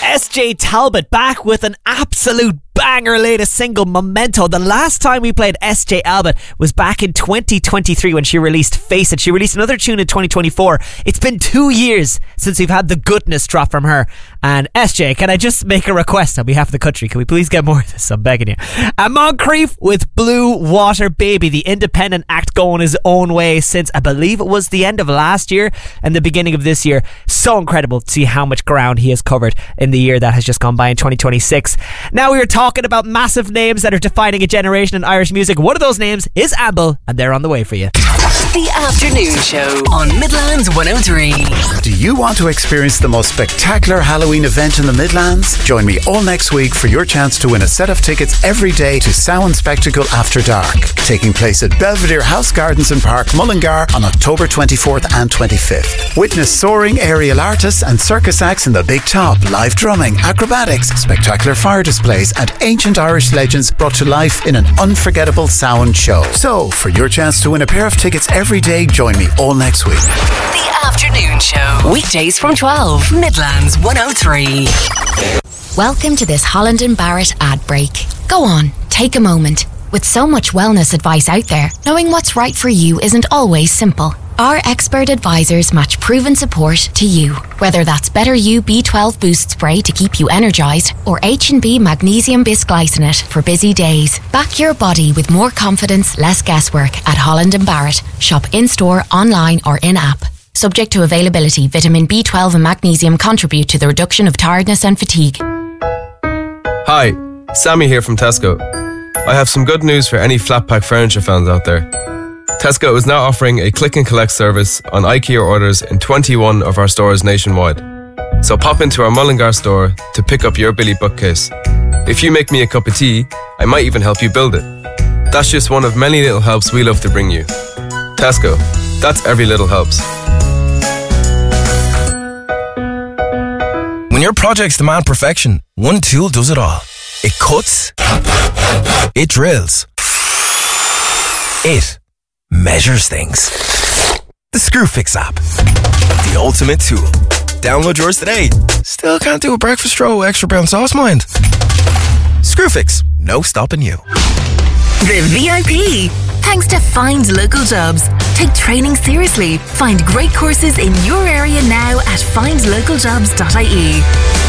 SJ Talbot back with an absolute banger latest single, Memento. The last time we played SJ Talbot was back in 2023 when she released Face It. She released another tune in 2024. It's been 2 years since we've had the goodness drop from her. And SJ, can I just make a request on behalf of the country? Can we please get more of this? I'm begging you. Moncrief with Blue Water Baby, the independent act going his own way since I believe it was the end of last year and the beginning of this year. So incredible to see how much ground he has covered in the year that has just gone by in 2026. Now we are talking about massive names that are defining a generation in Irish music. One of those names is Amble, and they're on the way for you. The Afternoon Show on Midlands 103. Do you want to experience the most spectacular Halloween event in the Midlands? Join me all next week for your chance to win a set of tickets every day to Samhain Spectacle After Dark, taking place at Belvedere House Gardens and Park, Mullingar on October 24th and 25th. Witness soaring aerial artists and circus acts in the Big Top, live drumming, acrobatics, spectacular fire displays and ancient Irish legends brought to life in an unforgettable Samhain show. So, for your chance to win a pair of tickets every day, join me all next week. The Afternoon Show, weekdays from 12, Midlands 103. Welcome to this Holland & Barrett ad break. Go on, take a moment. With so much wellness advice out there, knowing what's right for you isn't always simple. Our expert advisors match proven support to you. Whether that's Better You B12 Boost Spray to keep you energised or H&B Magnesium Bisglycinate for busy days. Back your body with more confidence, less guesswork at Holland & Barrett. Shop in-store, online or in-app. Subject to availability, vitamin B12 and magnesium contribute to the reduction of tiredness and fatigue. Hi, Sammy here from Tesco. I have some good news for any flat pack furniture fans out there. Tesco is now offering a click and collect service on IKEA orders in 21 of our stores nationwide. So pop into our Mullingar store to pick up your Billy bookcase. If you make me a cup of tea, I might even help you build it. That's just one of many little helps we love to bring you. Tesco, that's every little helps. When your projects demand perfection, one tool does it all. It cuts, it drills, it measures things. The Screwfix app, the ultimate tool. Download yours today. Still can't do a breakfast roll with extra brown sauce, mind? Screwfix, no stopping you. The VIP. Thanks to Find Local Jobs. Take training seriously. Find great courses in your area now at findlocaljobs.ie.